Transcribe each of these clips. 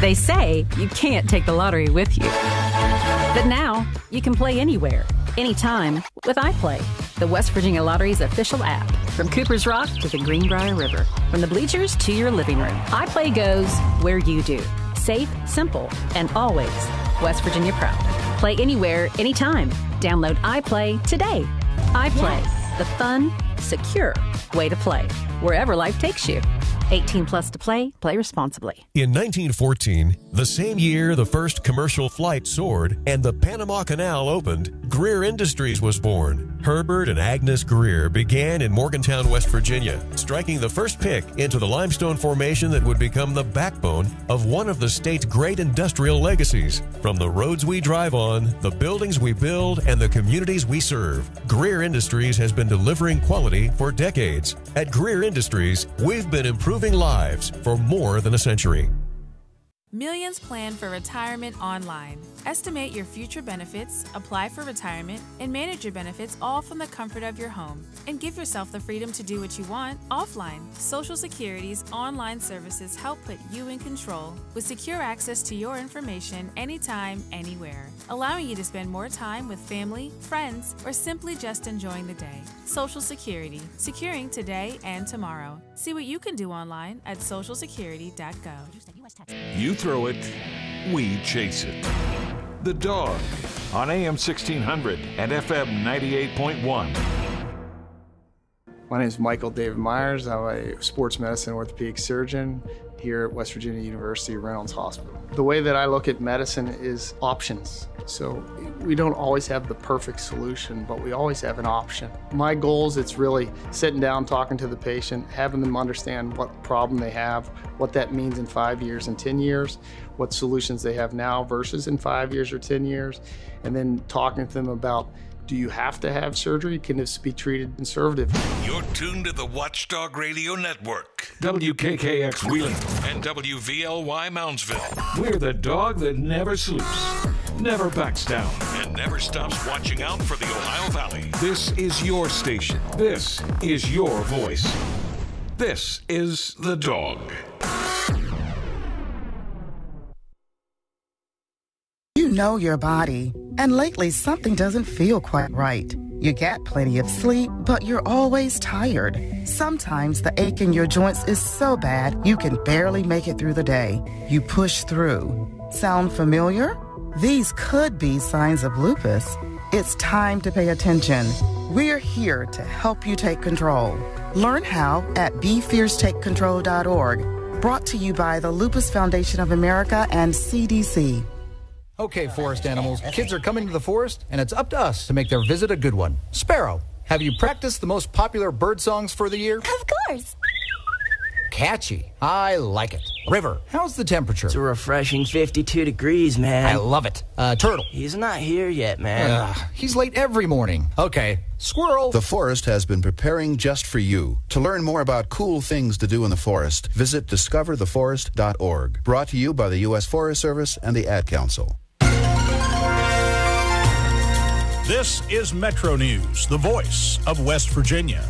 They say you can't take the lottery with you. But now, you can play anywhere, anytime with iPlay, the West Virginia Lottery's official app. From Cooper's Rock to the Greenbrier River, from the bleachers to your living room, iPlay goes where you do. Safe, simple, and always West Virginia proud. Play anywhere, anytime. Download iPlay today. iPlay, the fun, secure way to play, wherever life takes you. 18 plus to play. Play responsibly. In 1914, the same year the first commercial flight soared and the Panama Canal opened, Greer Industries was born. Herbert and Agnes Greer began in Morgantown, West Virginia, striking the first pick into the limestone formation that would become the backbone of one of the state's great industrial legacies. From the roads we drive on, the buildings we build, and the communities we serve, Greer Industries has been delivering quality for decades. At Greer Industries, we've been improving lives for more than a century. Millions plan for retirement online. Estimate your future benefits, apply for retirement, and manage your benefits all from the comfort of your home. And give yourself the freedom to do what you want offline. Social Security's online services help put you in control with secure access to your information anytime, anywhere, allowing you to spend more time with family, friends, or simply just enjoying the day. Social Security, securing today and tomorrow. See what you can do online at socialsecurity.gov. You throw it, we chase it. The Dog on AM 1600 and FM 98.1. My name is Michael David Myers. I'm a sports medicine orthopedic surgeon here at West Virginia University Reynolds Hospital. The way that I look at medicine is options. So we don't always have the perfect solution, but we always have an option. My goals, it's really sitting down, talking to the patient, having them understand what problem they have, what that means in 5 years and 10 years, what solutions they have now versus in 5 years or 10 years, and then talking to them about, do you have to have surgery? Can this be treated conservatively? You're tuned to the Watchdog Radio Network. WKKX Wheeling and WVLY Moundsville. We're the dog that never sleeps, never backs down, and never stops watching out for the Ohio Valley. This is your station. This is your voice. This is The Dog. You know your body, and lately something doesn't feel quite right. You get plenty of sleep, but you're always tired. Sometimes the ache in your joints is so bad you can barely make it through the day. You push through. Sound familiar? These could be signs of lupus. It's time to pay attention. We're here to help you take control. Learn how at BeFierceTakeControl.org. Brought to you by the Lupus Foundation of America and CDC. Okay, forest animals, kids are coming to the forest, and it's up to us to make their visit a good one. Sparrow, have you practiced the most popular bird songs for the year? Of course. Catchy. I like it. River, how's the temperature? It's a refreshing 52 degrees, man. I love it. Turtle. He's not here yet, man. He's late every morning. Okay. Squirrel. The forest has been preparing just for you. To learn more about cool things to do in the forest, visit discovertheforest.org. Brought to you by the U.S. Forest Service and the Ad Council. This is Metro News, the voice of West Virginia.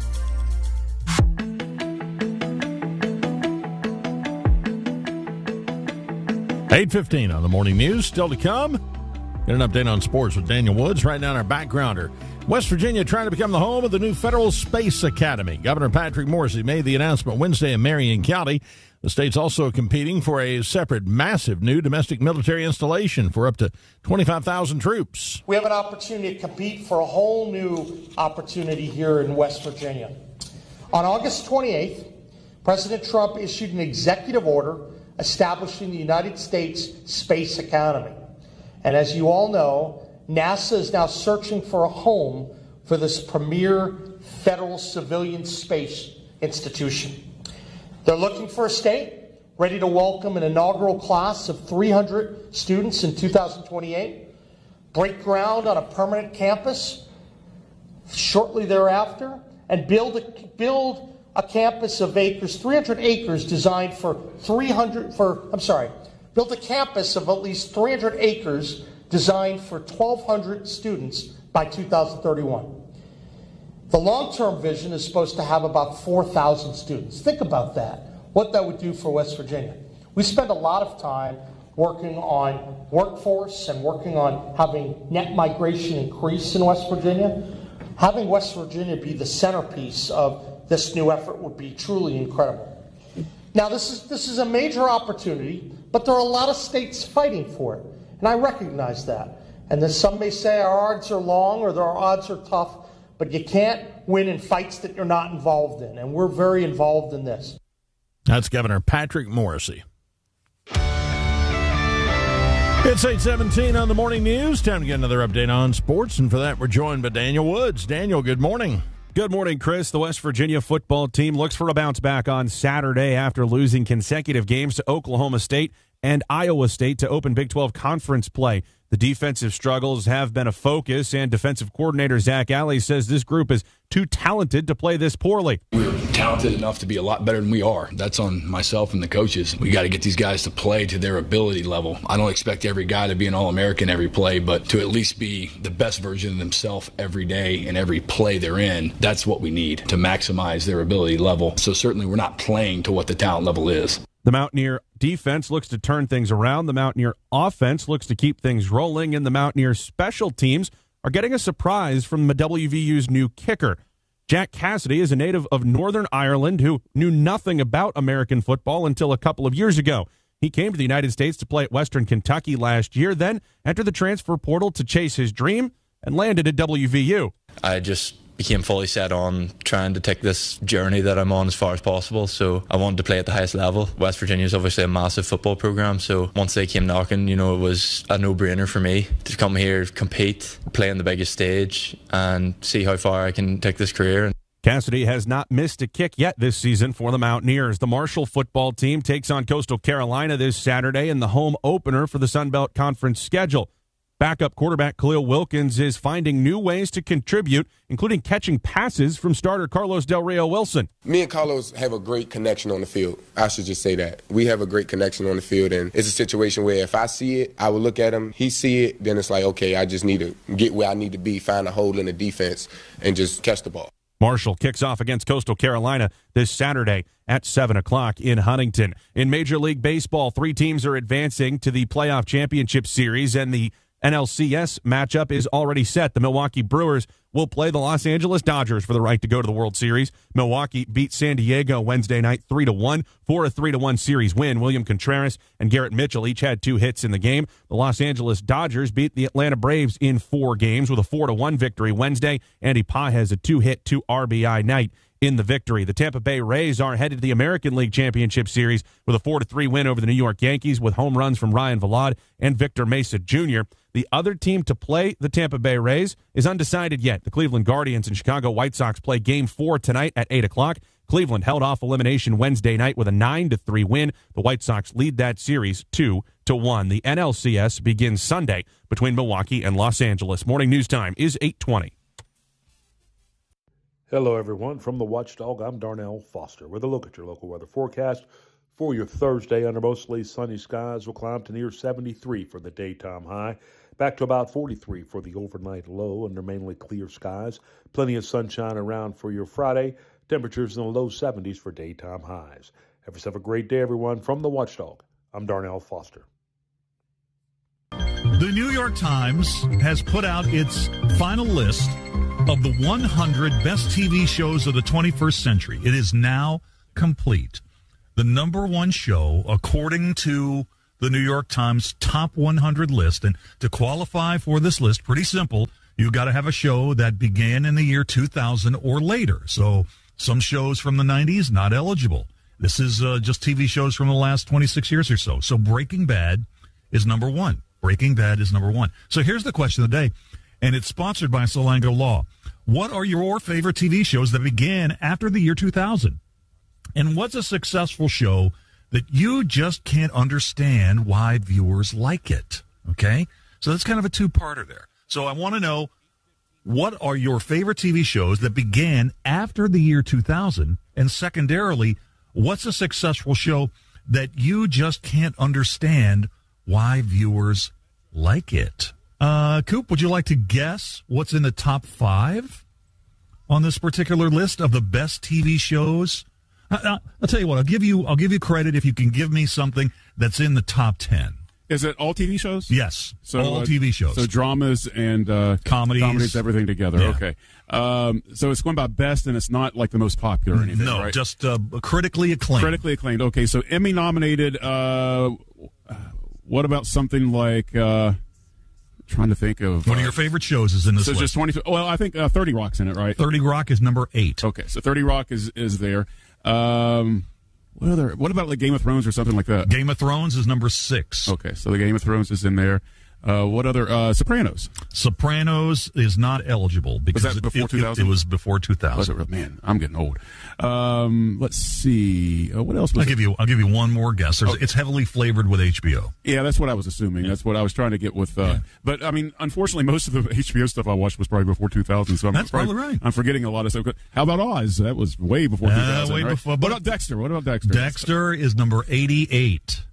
$8:15 on the morning news. Still to come, get an update on sports with Daniel Woods. Right now, our backgrounder. West Virginia trying to become the home of the new Federal Space Academy. Governor Patrick Morrisey made the announcement Wednesday in Marion County. The state's also competing for a separate, massive new domestic military installation for up to 25,000 troops. We have an opportunity to compete for a whole new opportunity here in West Virginia. On August 28th, President Trump issued an executive order establishing the United States Space Academy. And as you all know, NASA is now searching for a home for this premier federal civilian space institution. They're looking for a state ready to welcome an inaugural class of 300 students in 2028, break ground on a permanent campus shortly thereafter, and build a campus of acres, 300 acres designed for build a campus of at least 300 acres designed for 1,200 students by 2031. The long-term vision is supposed to have about 4,000 students. Think about that, what that would do for West Virginia. We spend a lot of time working on workforce and working on having net migration increase in West Virginia. Having West Virginia be the centerpiece of this new effort would be truly incredible. Now, this is a major opportunity, but there are a lot of states fighting for it, and I recognize that. And then some may say our odds are long or our odds are tough, but you can't win in fights that you're not involved in, and we're very involved in this. That's Governor Patrick Morrisey. It's 8:17 on the morning news. Time to get another update on sports, and for that we're joined by Daniel Woods. Daniel, good morning. Good morning, Chris. The West Virginia football team looks for a bounce back on Saturday after losing consecutive games to Oklahoma State and Iowa State to open Big 12 conference play. The defensive struggles have been a focus, and defensive coordinator Zach Alley says this group is too talented to play this poorly. We're talented enough to be a lot better than we are. That's on myself and the coaches. We got to get these guys to play to their ability level. I don't expect every guy to be an All-American every play, but to at least be the best version of themselves every day and every play they're in, that's what we need to maximize their ability level. So certainly we're not playing to what the talent level is. The Mountaineer defense looks to turn things around. The Mountaineer offense looks to keep things rolling, and the Mountaineer special teams are getting a surprise from the WVU's new kicker. Jack Cassidy is a native of Northern Ireland who knew nothing about American football until a couple of years ago. He came to the United States to play at Western Kentucky last year, then entered the transfer portal to chase his dream and landed at WVU. I just became fully set on trying to take this journey that I'm on as far as possible, so I wanted to play at the highest level. West Virginia is obviously a massive football program, so once they came knocking, it was a no-brainer for me to come here, compete, play on the biggest stage, and see how far I can take this career. Cassidy has not missed a kick yet this season for the Mountaineers. The Marshall football team takes on Coastal Carolina this Saturday in the home opener for the Sun Belt Conference schedule. Backup quarterback Khalil Wilkins is finding new ways to contribute, including catching passes from starter Carlos Del Rio Wilson. Me and Carlos have a great connection on the field. I should just say that. We have a great connection on the field, and it's a situation where if I see it, I will look at him, he see it, then it's like, okay, I just need to get where I need to be, find a hole in the defense, and just catch the ball. Marshall kicks off against Coastal Carolina this Saturday at 7 o'clock in Huntington. In Major League Baseball, 3 teams are advancing to the playoff championship series, and the NLCS matchup is already set. The Milwaukee Brewers will play the Los Angeles Dodgers for the right to go to the World Series. Milwaukee beat San Diego Wednesday night 3-1 for a 3-1 series win. William Contreras and Garrett Mitchell each had 2 hits in the game. The Los Angeles Dodgers beat the Atlanta Braves in 4 games with a 4-1 victory Wednesday. Andy Pages a 2-hit, 2 RBI night in the victory. The Tampa Bay Rays are headed to the American League Championship Series with a 4-3 win over the New York Yankees with home runs from Ryan Vilade and Victor Mesa Jr. The other team to play the Tampa Bay Rays is undecided yet. The Cleveland Guardians and Chicago White Sox play Game 4 tonight at 8 o'clock. Cleveland held off elimination Wednesday night with a 9-3 win. The White Sox lead that series 2-1. The NLCS begins Sunday between Milwaukee and Los Angeles. Morning news time is 8:20. Hello, everyone. From the Watchdog, I'm Darnell Foster with a look at your local weather forecast for your Thursday. Under mostly sunny skies, will climb to near 73 for the daytime high, back to about 43 for the overnight low under mainly clear skies. Plenty of sunshine around for your Friday. Temperatures in the low 70s for daytime highs. Have yourself a great day, everyone. From the Watchdog, I'm Darnell Foster. The New York Times has put out its final list of the 100 best TV shows of the 21st century. It is now complete. The number one show, according to the New York Times top 100 list, and to qualify for this list, pretty simple. You got to have a show that began in the year 2000 or later. So some shows from the 90s, not eligible. This is just TV shows from the last 26 years or so. So Breaking Bad is number one. Breaking Bad is number one. So here's the question of the day, and it's sponsored by Salango Law. What are your favorite TV shows that began after the year 2000? And what's a successful show that you just can't understand why viewers like it? Okay? So that's kind of a two-parter there. So I want to know, what are your favorite TV shows that began after the year 2000? And secondarily, what's a successful show that you just can't understand why viewers like it? Coop, would you like to guess what's in the top 5 on this particular list of the best TV shows I'll tell you what. I'll give you credit if you can give me something that's in the top 10. Is it all TV shows? Yes, so, all TV shows. So dramas and comedies, everything together. Yeah. Okay. So it's going by best, and it's not like the most popular or anything, no, right? just critically acclaimed. Critically acclaimed. Okay, so Emmy nominated. What about something like? Trying to think of one of your favorite shows is in this so list. Just 20. Well, I think 30 Rock's in it, right? 30 Rock is number 8. Okay, so 30 Rock is there. What about like Game of Thrones or something like that? Game of Thrones is number 6. Okay, so the Game of Thrones is in there. What other? Sopranos. Sopranos is not eligible because was that before 2000? It was before 2000. Man, I'm getting old. Let's see. What else? I'll give you one more guess. It's heavily flavored with HBO. Yeah, that's what I was assuming. That's what I was trying to get with. But I mean, unfortunately, most of the HBO stuff I watched was probably before 2000. So that's probably right. I'm forgetting a lot of stuff. How about Oz? That was way before 2000. Way right? before. What about Dexter? Dexter is number 88.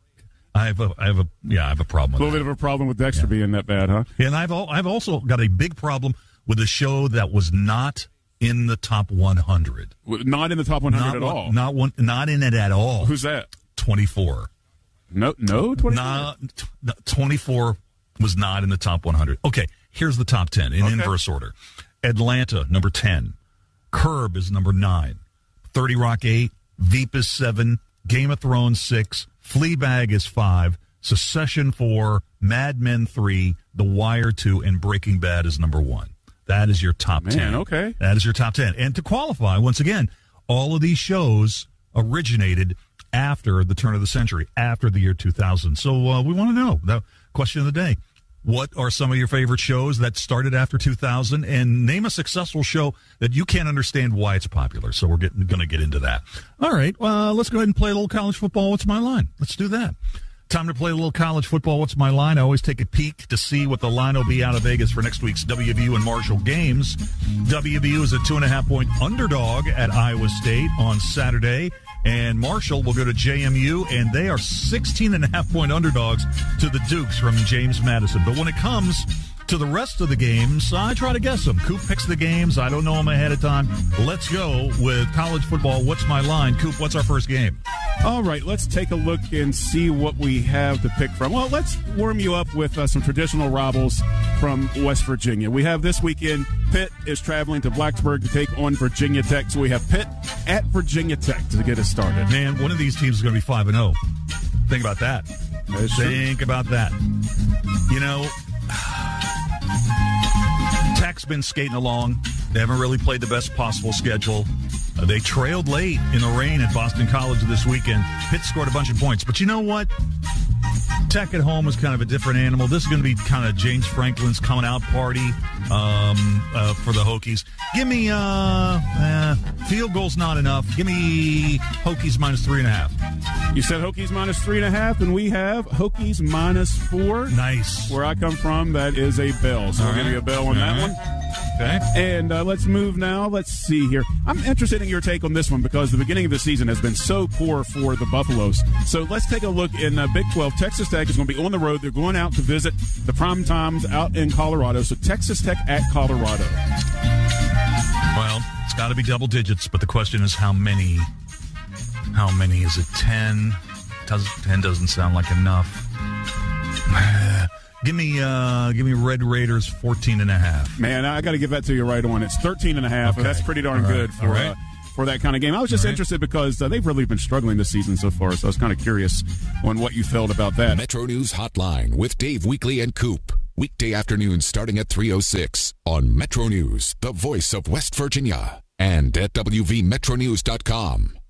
I have a problem with that. A little bit of a problem with Dexter being that bad, huh? And I've also got a big problem with a show that was not in the top 100. Not in the top 100 at all. Not in it at all. Who's that? 24. No, 24. 24 was not in the top 100. Okay, here's the top 10 in inverse order. Atlanta, number 10. Curb is number 9. 30 Rock 8. Veep is 7. Game of Thrones 6. Fleabag is 5, Succession 4, Mad Men 3, The Wire 2, and Breaking Bad is number 1. That is your top 10. Okay. That is your top 10. And to qualify, once again, all of these shows originated after the turn of the century, after the year 2000. So we want to know, the question of the day, what are some of your favorite shows that started after 2000? And name a successful show that you can't understand why it's popular. So we're going to get into that. All right, let's go ahead and play a little college football. What's my line? Let's do that. Time to play a little college football. What's my line? I always take a peek to see what the line will be out of Vegas for next week's WVU and Marshall games. WVU is a 2.5-point underdog at Iowa State on Saturday. And Marshall will go to JMU, and they are 16.5-point underdogs to the Dukes from James Madison. But when it comes to the rest of the games, I try to guess them. Coop picks the games. I don't know them ahead of time. Let's go with college football. What's my line? Coop, what's our first game? All right, let's take a look and see what we have to pick from. Well, let's warm you up with some traditional rivals from West Virginia. We have this weekend, Pitt is traveling to Blacksburg to take on Virginia Tech. So we have Pitt at Virginia Tech to get us started. Man, one of these teams is going to be 5-0. Think about that. Think about that. You know, Tech's been skating along. They haven't really played the best possible schedule. They trailed late in the rain at Boston College this weekend. Pitt scored a bunch of points. But you know what? Tech at home is kind of a different animal. This is going to be kind of James Franklin's coming out party for the Hokies. Give me field goal's not enough. Give me Hokies minus 3.5. You said Hokies minus 3.5, and we have Hokies minus 4. Nice. Where I come from, that is a bell. So we'll give you a bell on that one. Okay. And let's move now. Let's see here. I'm interested in your take on this one because the beginning of the season has been so poor for the Buffaloes. So let's take a look in Big 12. Texas Tech is going to be on the road. They're going out to visit the Prime Times out in Colorado. So Texas Tech at Colorado. Well, it's got to be double digits, but the question is how many? How many? Is it 10? 10 doesn't sound like enough. Give me Red Raiders 14.5. Man, I got to give that to you right on. It's 13.5. Okay. That's pretty darn good for that kind of game. I was just interested because they've really been struggling this season so far, so I was kind of curious on what you felt about that. Metro News Hotline with Dave Weekly and Coop. Weekday afternoons starting at 3:06 on Metro News, the voice of West Virginia, and at WVMetronews.com.